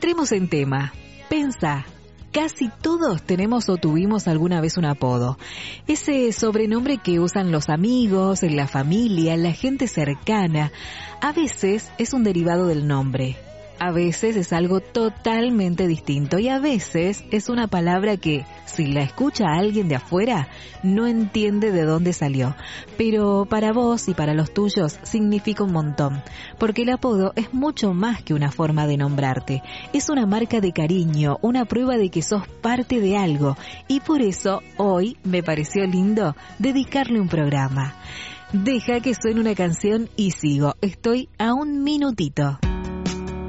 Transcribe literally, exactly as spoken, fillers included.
Entremos en tema. Pensá. Casi todos tenemos o tuvimos alguna vez un apodo. Ese sobrenombre que usan los amigos, en la familia, la gente cercana. A veces es un derivado del nombre. A veces es algo totalmente distinto y a veces es una palabra que, si la escucha alguien de afuera, no entiende de dónde salió. Pero para vos y para los tuyos significa un montón, porque el apodo es mucho más que una forma de nombrarte. Es una marca de cariño, una prueba de que sos parte de algo y por eso hoy me pareció lindo dedicarle un programa. Deja que suene una canción y sigo. Estoy a un minutito.